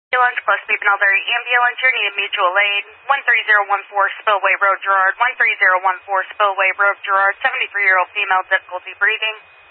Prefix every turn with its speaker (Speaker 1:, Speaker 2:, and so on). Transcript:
Speaker 1: Ambulance plus Beep and Albury Ambulance, you're needed mutual aid. 13014 Spillway Road, Girard. 13014 Spillway Road, Girard. 73-year-old female, difficulty breathing.